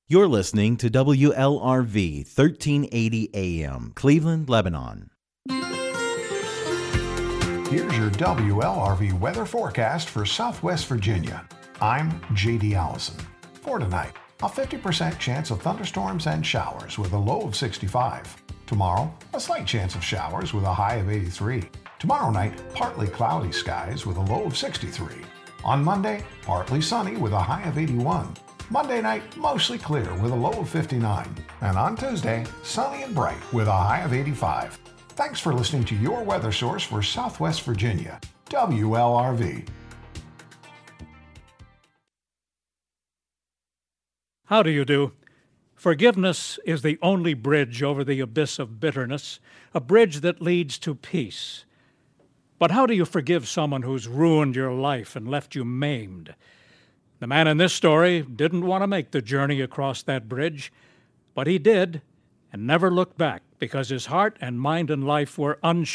You're listening to WLRV 1380 AM, Cleveland, Lebanon. Here's your WLRV weather forecast for Southwest Virginia. I'm J.D. Allison. For tonight, a 50% chance of thunderstorms and showers with a low of 65. Tomorrow, a slight chance of showers with a high of 83. Tomorrow night, partly cloudy skies with a low of 63. On Monday, partly sunny with a high of 81. Monday night, mostly clear with a low of 59. And on Tuesday, sunny and bright with a high of 85. Thanks for listening to your weather source for Southwest Virginia, WLRV. How do you do? Forgiveness is the only bridge over the abyss of bitterness, a bridge that leads to peace. But how do you forgive someone who's ruined your life and left you maimed? The man in this story didn't want to make the journey across that bridge, but he did, and never looked back because his heart and mind and life were unsure.